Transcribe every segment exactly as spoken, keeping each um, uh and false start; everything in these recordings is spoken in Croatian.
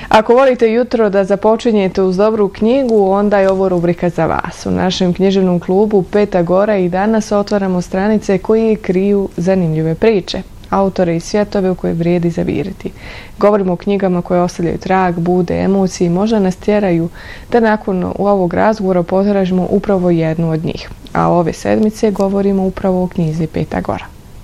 Ako volite jutro da započinjete uz dobru knjigu, onda je ovo rubrika za vas. U našem književnom klubu Peta Gora i danas otvaramo stranice koje kriju zanimljive priče, autore i svjetove u koje vrijedi zaviriti. Govorimo o knjigama koje ostavljaju trag, bude, emocije i možda nas tjeraju da nakon ovog razgovora potražimo upravo jednu od njih. A ove sedmice govorimo upravo o knjizi Peta Gora.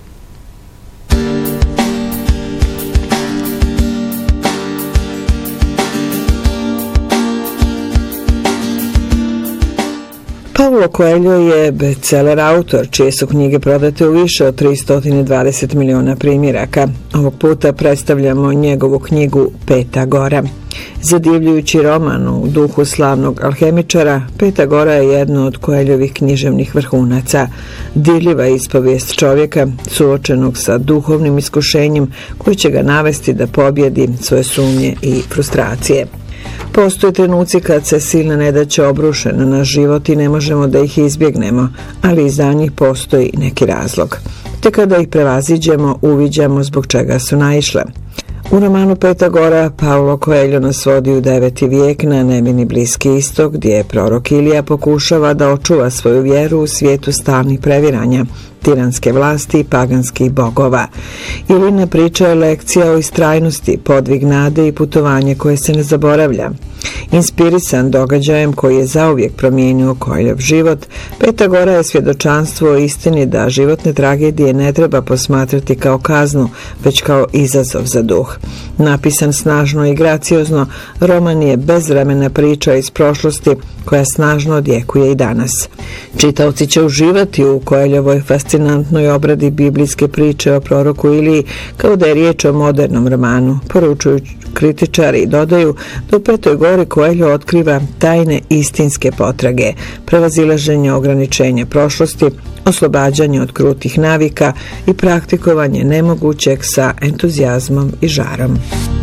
Paulo Coelho je bestseller autor, čije su knjige prodate u više od tristo dvadeset miliona primjeraka. Ovog puta predstavljamo njegovu knjigu Peta Gora. Zadivljujući roman u duhu slavnog alhemičara, Peta Gora je jedno od Coelhovih književnih vrhunaca. Dirljiva ispovijest čovjeka suočenog sa duhovnim iskušenjem koji će ga navesti da pobjedi svoje sumnje i frustracije. Postoje trenuci kad se silne nedaće obruše na naš život i ne možemo da ih izbjegnemo, ali i za njih postoji neki razlog. Te kada ih prevaziđemo, uviđamo zbog čega su naišle. U romanu Peta Gora Paulo Coelho nas vodi u deveti vijek na nemini Bliski istok, gdje je prorok Ilija pokušava da očuva svoju vjeru u svijetu stalnih previranja, tiranske vlasti i paganskih bogova. Ilijina priča je lekcija o istrajnosti, podvig nade i putovanje koje se ne zaboravlja. Inspirisan događajem koji je zauvijek promijenio Coelhov život, Peta Gora je svjedočanstvo o istini da životne tragedije ne treba posmatrati kao kaznu, već kao izazov za duh. Napisan snažno i graciozno, roman je bezvremena priča iz prošlosti koja snažno odjekuje i danas. Čitaoci će uživati u Coelhovoj fascinantnoj obradi biblijske priče o proroku Iliji, kao da je riječ o modernom romanu. Poručuju kritičari i dodaju da u Petoj Gori Coelho otkriva tajne istinske potrage, prevazilaženje ograničenja prošlosti, oslobađanje od krutih navika i praktikovanje nemogućeg sa entuzijazmom i žarom.